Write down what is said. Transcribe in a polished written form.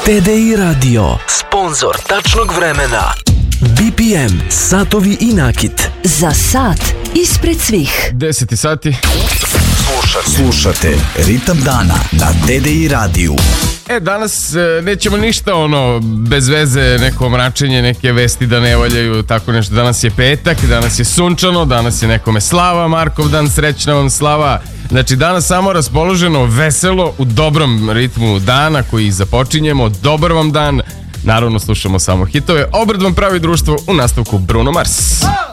TDI Radio, sponzor tačnog vremena. BPM, satovi i nakit. Za sat ispred svih. 10 sati. Slušate Ritam dana na TDI radiju. Danas nećemo ništa bez veze, neko mračenje, neke vesti da ne valjaju, tako nešto. Danas je petak, danas je sunčano, danas je nekome slava, Markov dan, srećna vam slava. Znači danas samo raspoloženo, veselo, u dobrom ritmu dana koji započinjemo. Dobar vam dan, naravno slušamo samo hitove. Obred vam pravi društvo, u nastavku Bruno Mars.